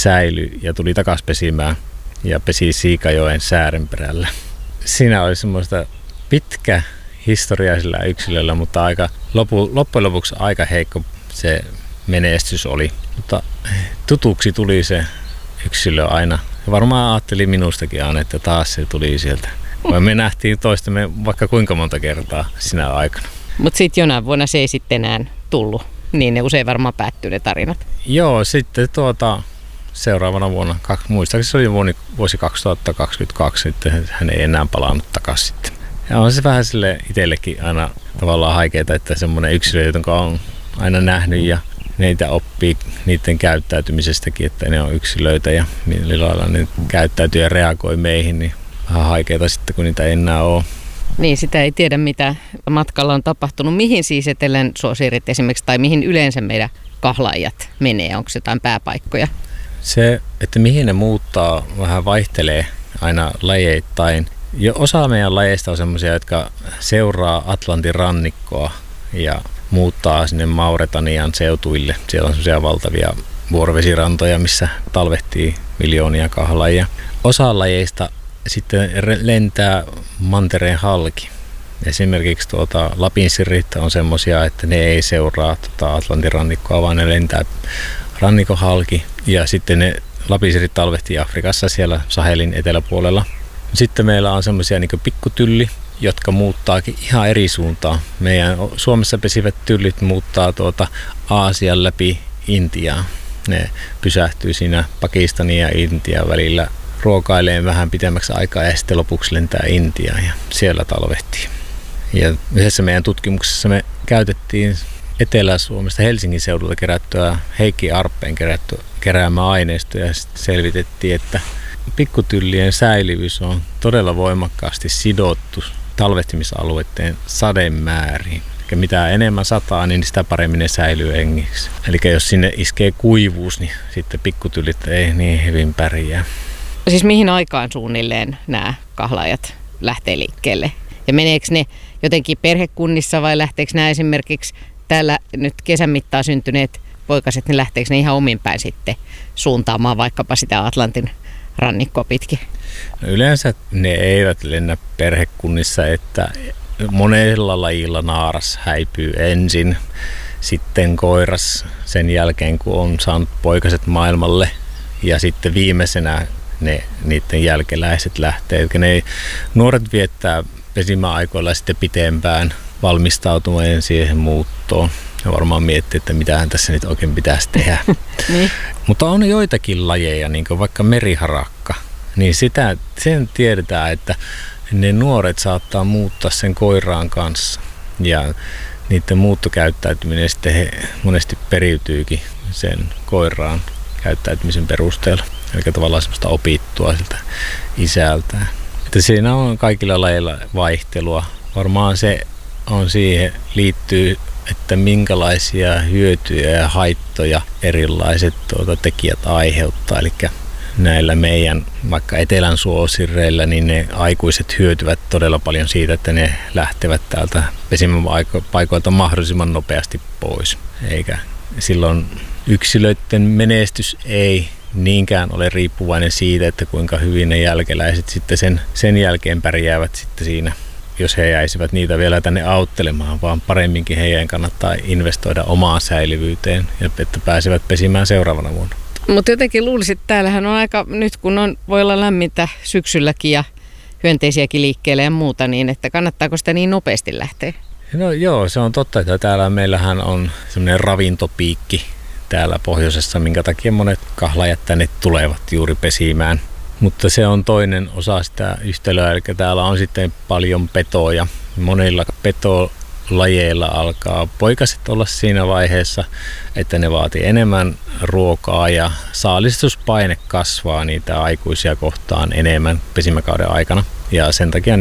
säilyi ja tuli takaisin pesimään ja pesi Siikajoen Säärenperällä. Siinä oli semmoista pitkä historia sillä yksilöllä, mutta loppujen lopuksi aika heikko se menestys oli. Mutta tutuksi tuli se yksilö aina. Ja varmaan ajatteli minustakin aina, että taas se tuli sieltä. Me nähtiin toistamme vaikka kuinka monta kertaa sinä aikana. Mutta sitten jonain vuonna se ei sitten enää tullut. Niin ne usein varmaan päättyy ne tarinat. Joo, sitten seuraavana vuonna, muistaakseni se oli vuosi 2022, sitten hän ei enää palannut takaisin sitten. Ja on se vähän sille itsellekin aina tavallaan haikeeta, että semmoinen yksilö, jonka on aina nähnyt ja niitä oppii niiden käyttäytymisestäkin, että ne on yksilöitä ja millä lailla ne käyttäytyy ja reagoi meihin, niin vähän haikeeta sitten, kun niitä ei enää ole. Niin, sitä ei tiedä, mitä matkalla on tapahtunut. Mihin siis etelänsuosiirit esimerkiksi, tai mihin yleensä meidän kahlaajat menee? Onko jotain pääpaikkoja? Se, että mihin ne muuttaa, vähän vaihtelee aina lajeittain. Jo osa meidän lajeista on sellaisia, jotka seuraa Atlantin rannikkoa ja muuttaa sinne Mauretanian seutuille. Siellä on sellaisia valtavia vuorovesirantoja, missä talvehtii miljoonia kahlaajia. Osa lajeista sitten lentää mantereen halki. Esimerkiksi Lapinsirit on semmoisia, että ne ei seuraa Atlantin rannikkoa, vaan ne lentää rannikon halki. Ja sitten ne Lapinsirit talvehtii Afrikassa siellä Sahelin eteläpuolella. Sitten meillä on semmoisia niin kuin pikkutylli, jotka muuttaakin ihan eri suuntaan. Meidän Suomessa pesivät tyllit muuttaa Aasian läpi Intiaan. Ne pysähtyy siinä Pakistanin ja Intian välillä ruokailee vähän pitemmäksi aikaa ja sitten lopuksi lentää Intiaan ja siellä talvehtii. Ja yhdessä meidän tutkimuksessa me käytettiin Etelä-Suomesta Helsingin seudulta kerättyä Heikki Arppeen keräämää aineistoa ja selvitettiin, että pikkutyllien säilyvyys on todella voimakkaasti sidottu talvehtimisalueiden sademääriin. Eli mitä enemmän sataa, niin sitä paremmin ne säilyy hengissä. Eli jos sinne iskee kuivuus, niin sitten pikkutyllit ei niin hyvin pärjää. Siis mihin aikaan suunnilleen nämä kahlaajat lähtee liikkeelle? Ja meneekö ne jotenkin perhekunnissa vai lähteekö nämä esimerkiksi täällä nyt kesän mittaan syntyneet poikaset, niin lähteekö ne ihan omin päin sitten suuntaamaan vaikkapa sitä Atlantin rannikkoa pitkin? No yleensä ne eivät lennä perhekunnissa, että monella lajilla naaras häipyy ensin, sitten koiras sen jälkeen kun on saanut poikaset maailmalle ja sitten viimeisenä niiden jälkeläiset lähtee. Eli ne nuoret viettää pesimäaikoilla sitten pitempään valmistautumaan siihen muuttoon. Ja varmaan miettii, että mitähän tässä nyt oikein pitäisi tehdä. Niin. Mutta on joitakin lajeja, niin kuin vaikka meriharakka, niin sen tiedetään, että ne nuoret saattaa muuttaa sen koiraan kanssa. Ja niiden muuttokäyttäytyminen sitten monesti periytyykin sen koiraan käyttäytymisen perusteella. Eli tavallaan semmoista opittua siltä isältään. Että siinä on kaikilla lajeilla vaihtelua. Varmaan se on siihen liittyy, että minkälaisia hyötyjä ja haittoja erilaiset tekijät aiheuttaa. Eli näillä meidän vaikka etelän suosireillä, niin ne aikuiset hyötyvät todella paljon siitä, että ne lähtevät täältä pesimäpaikoilta mahdollisimman nopeasti pois. Eikä silloin yksilöiden menestys ei niinkään ole riippuvainen siitä, että kuinka hyvin ne jälkeläiset sitten sen jälkeen pärjäävät sitten siinä, jos he jäisivät niitä vielä tänne auttelemaan, vaan paremminkin heidän kannattaa investoida omaan säilyvyyteen, että pääsevät pesimään seuraavana vuonna. Mutta jotenkin luulisin, että täällähän on aika, nyt kun voi olla lämmintä syksylläkin ja hyönteisiäkin liikkeelle ja muuta, niin että kannattaako sitä niin nopeasti lähteä? No joo, se on totta, että täällä meillähän on semmoinen ravintopiikki täällä pohjoisessa, minkä takia monet kahlaajat tänne tulevat juuri pesimään. Mutta se on toinen osa sitä yhtälöä, eli täällä on sitten paljon petoja. Monilla petolajeilla alkaa poikaset olla siinä vaiheessa, että ne vaatii enemmän ruokaa ja saalistuspaine kasvaa niitä aikuisia kohtaan enemmän pesimäkauden aikana. Ja sen takia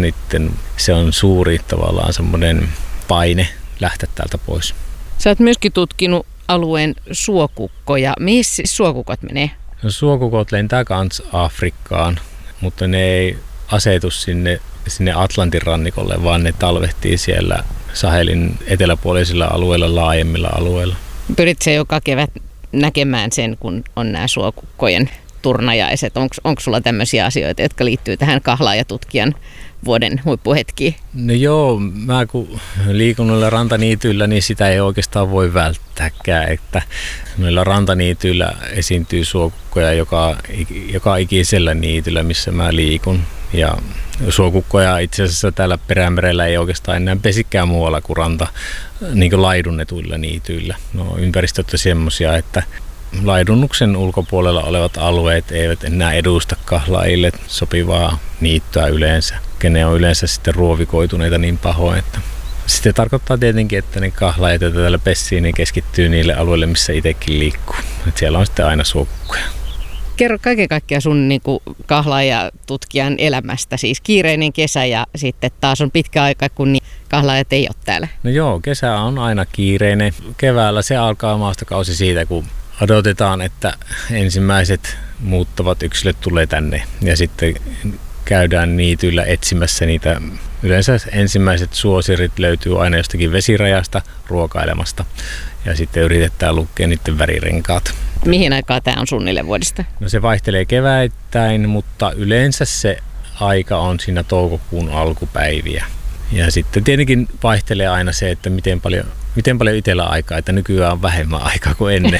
se on suuri tavallaan semmoinen paine lähteä täältä pois. Sä oot myöskin tutkinut alueen suokukkoja. Mihin siis suokukot menee? No, suokukot lentää kans Afrikkaan, mutta ne ei asetu sinne Atlantin rannikolle, vaan ne talvehtii siellä Sahelin eteläpuolisilla alueilla, laajemmilla alueilla. Pyrit se joka kevät näkemään sen, kun on nämä suokukkojen turnajaiset? Onko sulla tämmöisiä asioita, jotka liittyy tähän kahlaajatutkijan vuoden huippuhetkiin? No joo, mä kun liikun noilla rantaniityillä, niin sitä ei oikeastaan voi välttääkään, että noilla rantaniityillä esiintyy suokukkoja joka ikisellä niityllä, missä mä liikun. Ja suokukkoja itse asiassa täällä Perämerellä ei oikeastaan enää pesikään muualla kuin niin kuin laidunnetuilla niityillä. No, ympäristöt on semmoisia, että laidunnuksen ulkopuolella olevat alueet eivät enää edusta kahlaajille sopivaa niittyä yleensä. Ne on yleensä sitten ruovikoituneita niin pahoin, että sitten tarkoittaa tietenkin, että ne kahlaajat, joita täällä pessii, niin keskittyy niille alueille, missä itsekin liikkuu. Et siellä on sitten aina suokukkoja. Kerro kaiken kaikkiaan sun kahlaajatutkijan elämästä, siis kiireinen kesä ja sitten taas on pitkä aika, kun kahlaajat ei ole täällä. No joo, kesä on aina kiireinen. Keväällä se alkaa maastokausi siitä, kun odotetaan, että ensimmäiset muuttavat yksilöt tulee tänne ja sitten käydään niityillä etsimässä niitä. Yleensä ensimmäiset suosirit löytyy aina jostakin vesirajasta ruokailemasta ja sitten yritetään lukea niiden värirenkaat. Mihin aikaa tämä on suunnilleen vuodesta? No se vaihtelee keväittäin, mutta yleensä se aika on siinä toukokuun alkupäiviä. Ja sitten tietenkin vaihtelee aina se, että miten paljon itsellä aikaa, että nykyään on vähemmän aikaa kuin ennen.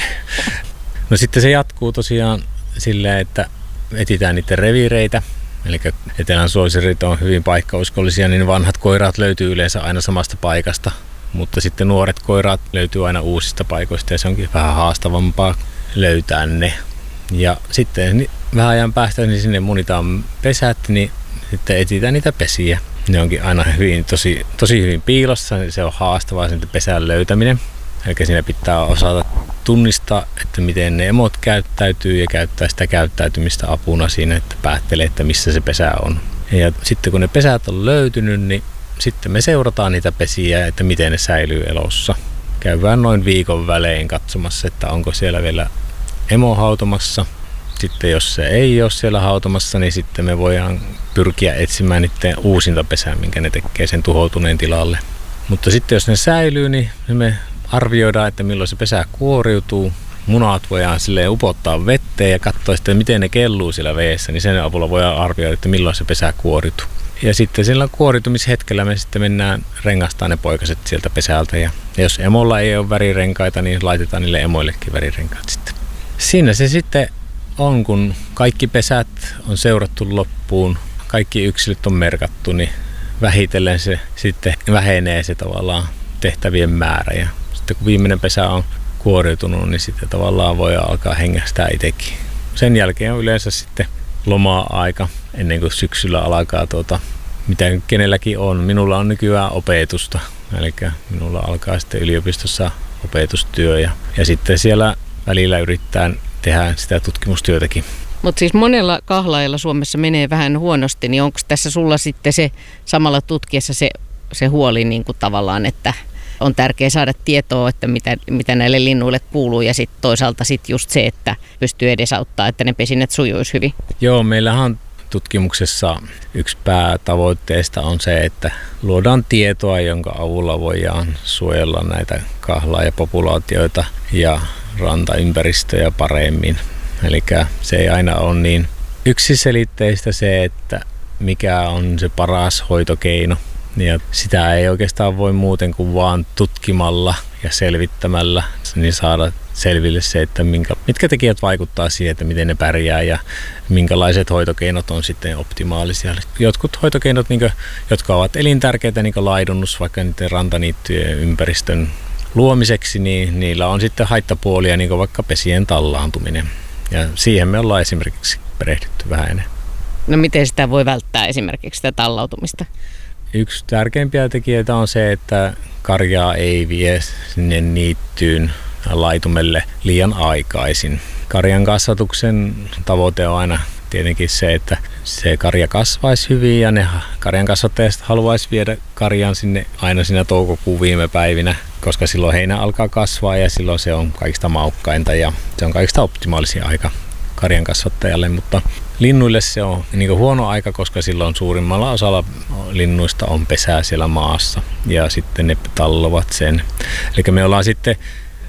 No sitten se jatkuu tosiaan silleen, että etsitään niiden reviireitä. Eli etelän suosirit on hyvin paikkauskollisia, niin vanhat koiraat löytyy yleensä aina samasta paikasta. Mutta sitten nuoret koiraat löytyy aina uusista paikoista ja se onkin vähän haastavampaa löytää ne. Ja sitten vähän ajan päästä niin sinne munitaan pesät, niin sitten etsitään niitä pesiä. Ne onkin aina tosi hyvin piilossa, niin se on haastavaa sen pesän löytäminen. Eli siinä pitää osata tunnistaa, että miten ne emot käyttäytyy ja käyttää sitä käyttäytymistä apuna siinä, että päättelee, että missä se pesä on. Ja sitten kun ne pesät on löytynyt, niin sitten me seurataan niitä pesiä, että miten ne säilyy elossa. Käydään noin viikon välein katsomassa, että onko siellä vielä emo hautomassa. Sitten jos se ei ole siellä hautomassa, niin sitten me voidaan pyrkiä etsimään niiden uusinta pesää, minkä ne tekee sen tuhoutuneen tilalle. Mutta sitten jos ne säilyy, niin me arvioidaan, että milloin se pesä kuoriutuu. Munat voidaan silleen upottaa vetteen ja katsoa sitten, miten ne kelluu siellä veessä, niin sen avulla voidaan arvioida, että milloin se pesä kuoriutuu. Ja sitten sillä kuoritumishetkellä me sitten mennään rengastaan ne poikaset sieltä pesältä. Ja jos emolla ei ole värirenkaita, niin laitetaan niille emoillekin värirenkaat sitten. Siinä se sitten on, kun kaikki pesät on seurattu loppuun, kaikki yksilöt on merkattu, niin vähitellen se sitten vähenee se tavallaan tehtävien määrä. Ja sitten kun viimeinen pesä on kuoriutunut, niin sitten tavallaan voi alkaa hengästää itsekin. Sen jälkeen on yleensä sitten loma-aika ennen kuin syksyllä alkaa mitä kenelläkin on. Minulla on nykyään opetusta, eli minulla alkaa sitten yliopistossa opetustyö ja sitten siellä välillä yritetään tehdä sitä tutkimustyötäkin. Mutta siis monella kahlaajalla Suomessa menee vähän huonosti, niin onko tässä sulla sitten se samalla tutkiessa se huoli niin kuin tavallaan, että on tärkeää saada tietoa, että mitä näille linnuille kuuluu ja sitten toisaalta just se, että pystyy edesauttaa, että ne pesinnät sujuisi hyvin? Joo, meillähän on tutkimuksessa yksi päätavoitteista on se, että luodaan tietoa, jonka avulla voidaan suojella näitä kahlaajapopulaatioita ja rantaympäristöjä paremmin. Eli se ei aina ole niin yksiselitteistä se, että mikä on se paras hoitokeino. Ja sitä ei oikeastaan voi muuten kuin vaan tutkimalla ja selvittämällä niin saada selville se, että mitkä tekijät vaikuttaa siihen, että miten ne pärjää ja minkälaiset hoitokeinot on sitten optimaalisia. Jotkut hoitokeinot, jotka ovat elintärkeitä, niin kuin laidunnus, vaikka niiden rantaniittyjen ympäristön luomiseksi, niin niillä on sitten haittapuolia, niin kuin vaikka pesien tallaantuminen. Ja siihen me ollaan esimerkiksi perehdytty vähän enemmän. No miten sitä voi välttää esimerkiksi sitä tallautumista? Yksi tärkeimpiä tekijöitä on se, että karjaa ei vie sinne niittyyn laitumelle liian aikaisin. Karjan kasvatuksen tavoite on aina tietenkin se, että se karja kasvaisi hyvin ja ne karjan kasvattajat haluaisi viedä karjan sinne aina siinä toukokuun viime päivinä, koska silloin heinä alkaa kasvaa ja silloin se on kaikista maukkainta ja se on kaikista optimaalisin aika karjan kasvattajalle, mutta linnuille se on niin huono aika, koska silloin suurimmalla osalla linnuista on pesää siellä maassa ja sitten ne tallovat sen. Eli me ollaan sitten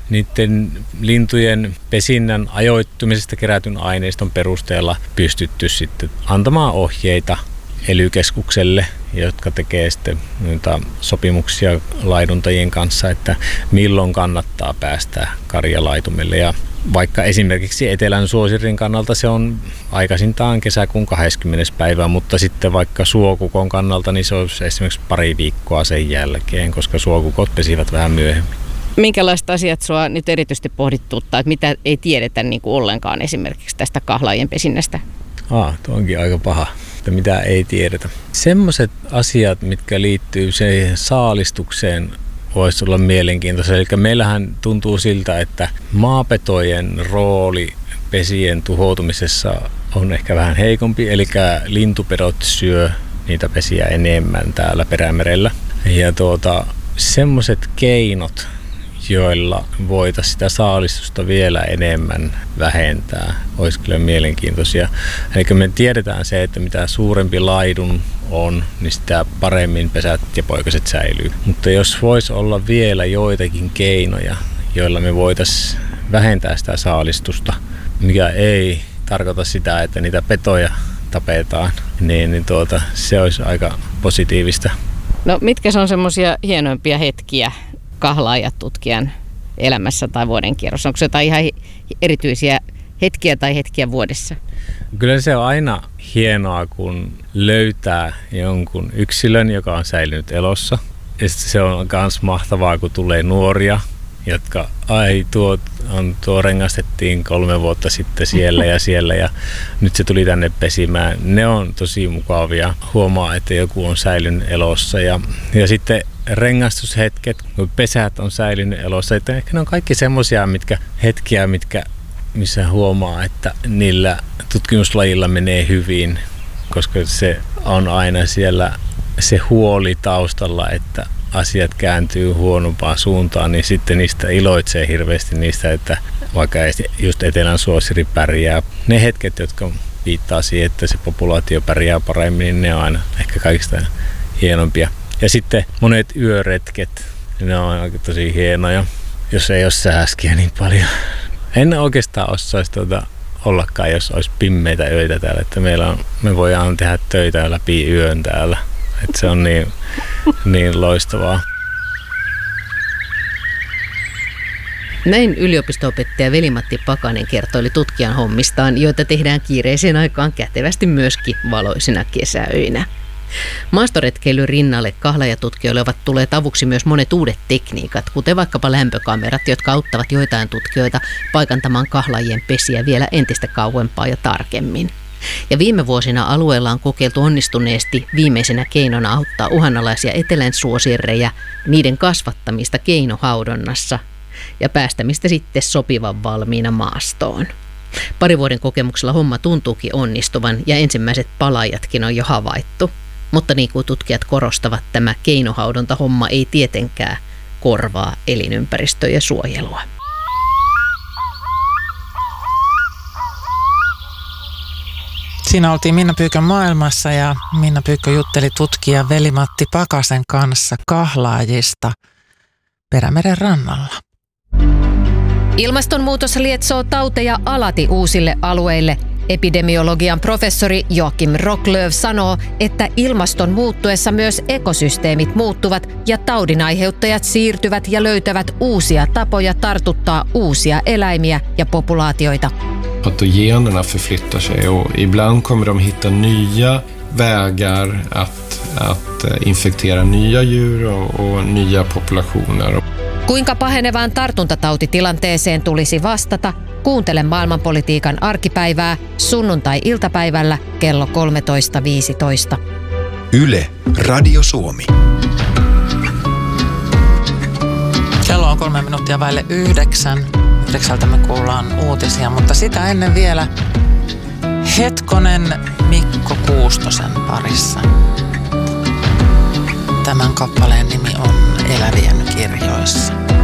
niiden lintujen pesinnän ajoittumisesta kerätyn aineiston perusteella pystytty sitten antamaan ohjeita ELY-keskukselle, jotka tekee sitten sopimuksia laiduntajien kanssa, että milloin kannattaa päästä karjalaitumelle. Ja vaikka esimerkiksi etelän suosirin kannalta se on aikaisintaan kesäkuun 20. päivä, mutta sitten vaikka suokukon kannalta niin se olisi esimerkiksi pari viikkoa sen jälkeen, koska suokukot pesivät vähän myöhemmin. Minkälaiset asiat sua nyt erityisesti pohdituttaa, että mitä ei tiedetä niin kuin ollenkaan esimerkiksi tästä kahlaajien pesinnästä? Tuo onkin aika paha, että mitä ei tiedetä. Semmoiset asiat, mitkä liittyy siihen saalistukseen, voisi olla mielenkiintoisia. Eli meillähän tuntuu siltä, että maapetojen rooli pesien tuhoutumisessa on ehkä vähän heikompi, eli lintupedot syö niitä pesiä enemmän täällä Perämerellä. Ja semmoiset keinot, joilla voitaisiin sitä saalistusta vielä enemmän vähentää, olisi kyllä mielenkiintoisia. Eli me tiedetään se, että mitä suurempi laidun on, niin sitä paremmin pesät ja poikaset säilyy. Mutta jos voisi olla vielä joitakin keinoja, joilla me voitaisiin vähentää sitä saalistusta, mikä ei tarkoita sitä, että niitä petoja tapetaan, niin se olisi aika positiivista. No mitkä on semmoisia hienoimpia hetkiä kahlaajatutkijan elämässä tai vuodenkierrossa? Onko se jotain ihan erityisiä hetkiä tai hetkiä vuodessa? Kyllä se on aina hienoa, kun löytää jonkun yksilön, joka on säilynyt elossa. Ja se on myös mahtavaa, kun tulee nuoria, jotka tuo rengastettiin 3 vuotta sitten siellä ja siellä ja nyt se tuli tänne pesimään. Ne on tosi mukavia. Huomaa, että joku on säilynyt elossa ja sitten rengastushetket, kun pesät on säilynyt elossa. Että ehkä ne on kaikki semmoisia hetkiä, missä huomaa, että niillä tutkimuslajilla menee hyvin, koska se on aina siellä se huoli taustalla, että asiat kääntyy huonompaan suuntaan, niin sitten niistä iloitsee hirveästi niistä, että vaikka just etelän suosiri pärjää. Ne hetket, jotka viittaa siihen, että se populaatio pärjää paremmin, niin ne on aina ehkä kaikista hienompia. Ja sitten monet yöretket, ne on aika tosi hienoja, jos ei ole sääskiä niin paljon. En oikeastaan osaisi ollakaan, jos olisi pimmeitä öitä täällä, että me voidaan tehdä töitä läpi yön täällä. Että se on niin loistavaa. Näin yliopisto-opettaja Veli-Matti Pakanen kertoili tutkijan hommistaan, joita tehdään kiireiseen aikaan kätevästi myöskin valoisina kesäöinä. Maastoretkeilyn rinnalle kahlaajatutkijoille ovat tulleet avuksi myös monet uudet tekniikat, kuten vaikkapa lämpökamerat, jotka auttavat joitain tutkijoita paikantamaan kahlaajien pesiä vielä entistä kauempaa ja tarkemmin. Ja viime vuosina alueella on kokeiltu onnistuneesti viimeisenä keinona auttaa uhanalaisia etelän suosirrejä, niiden kasvattamista keinohaudonnassa ja päästämistä sitten sopivan valmiina maastoon. 2 vuoden kokemuksella homma tuntuukin onnistuvan ja ensimmäiset palaajatkin on jo havaittu. Mutta niin kuin tutkijat korostavat, tämä keinohaudontahomma ei tietenkään korvaa elinympäristöjen suojelua. Siinä oltiin Minna Pyykön maailmassa ja Minna Pyykkö jutteli tutkija Veli-Matti Pakasen kanssa kahlaajista Perämeren rannalla. Ilmastonmuutos lietsoo tauteja alati uusille alueille. Epidemiologian professori Joakim Rocklöv sanoo, että ilmaston muuttuessa myös ekosysteemit muuttuvat ja taudinaiheuttajat siirtyvät ja löytävät uusia tapoja tartuttaa uusia eläimiä ja populaatioita. Patogenerna förflyttar sig och ibland kommer de hitta nya vägar att infektera nya djur och nya populationer. Kuinka pahenevaan tartuntatautitilanteeseen tulisi vastata? Kuuntele maailmanpolitiikan arkipäivää sunnuntai-iltapäivällä kello 13.15. Yle, Radio Suomi. Kello on 3 minuuttia vaille 9. 9 me kuullaan uutisia, mutta sitä ennen vielä hetkonen Mikko Kuustosen parissa. Tämän kappaleen nimi on Elävien kirjoissa.